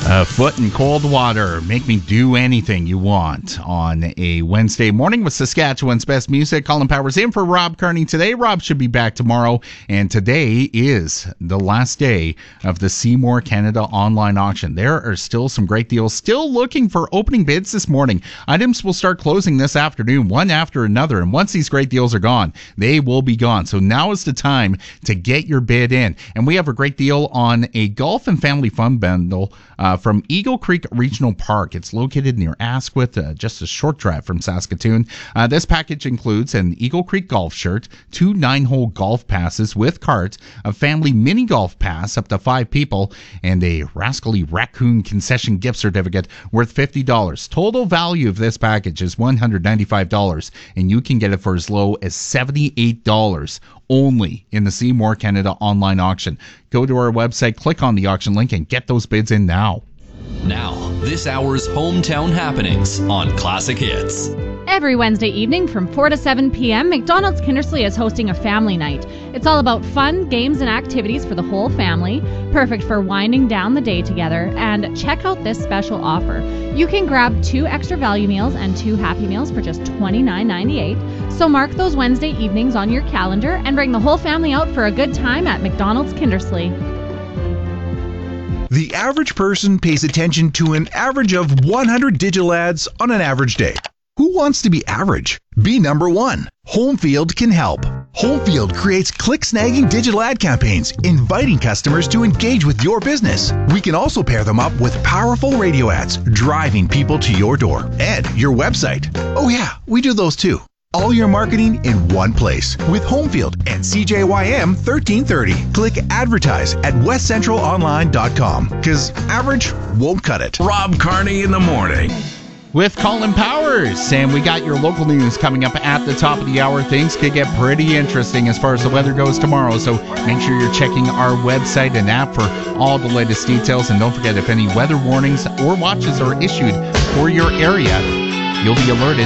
Foot in cold water. Make me do anything you want on a Wednesday morning with Saskatchewan's best music. Colin Powers in for Rob Kearney today. Rob should be back tomorrow. And today is the last day of the Seymour Canada online auction. There are still some great deals. Still looking for opening bids this morning. Items will start closing this afternoon, one after another. And once these great deals are gone, they will be gone. So now is the time to get your bid in. And we have a great deal on a golf and family fun bundle from Eagle Creek Regional Park. It's located near Asquith, just a short drive from Saskatoon. This package includes an Eagle Creek golf shirt, 2 9-hole golf passes with carts, a family mini golf pass up to 5 people, and a Rascally Raccoon concession gift certificate worth $50. Total value of this package is $195, and you can get it for as low as $78 only in the Seymour Canada online auction. Go to our website, click on the auction link, and get those bids in now. Now, this hour's hometown happenings on Classic Hits. Every Wednesday evening from 4 to 7 p.m., McDonald's Kindersley is hosting a family night. It's all about fun, games, and activities for the whole family, perfect for winding down the day together. And check out this special offer. You can grab 2 extra value meals and 2 Happy Meals for just $29.98. So mark those Wednesday evenings on your calendar and bring the whole family out for a good time at McDonald's Kindersley. The average person pays attention to an average of 100 digital ads on an average day. Who wants to be average? Be number one. Homefield can help. Homefield creates click-snagging digital ad campaigns, inviting customers to engage with your business. We can also pair them up with powerful radio ads, driving people to your door and your website. Oh yeah, we do those too. All your marketing in one place with Homefield and CJYM 1330. Click advertise at westcentralonline.com because average won't cut it. Rob Kearney in the morning with Colin Powers. And we got your local news coming up at the top of the hour. Things could get pretty interesting as far as the weather goes tomorrow. So make sure you're checking our website and app for all the latest details. And don't forget, if any weather warnings or watches are issued for your area, you'll be alerted